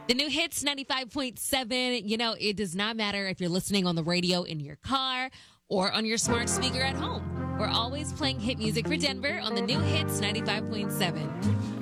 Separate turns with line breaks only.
The new hits 95.7. You know, it does not matter if you're listening on the radio in your car or on your smart speaker at home. We're always playing hit music for Denver on the new hits 95.7.